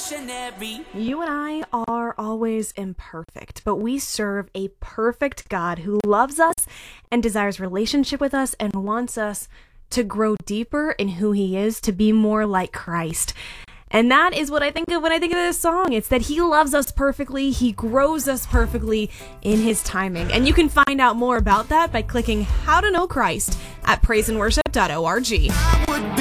revolutionary. You and I are always imperfect, but we serve a perfect God who loves us and desires relationship with us and wants us to grow deeper in who he is, to be more like Christ. And that is what I think of when I think of this song. It's that he loves us perfectly, he grows us perfectly in his timing. And you can find out more about that by clicking How to Know Christ at praiseandworship.org.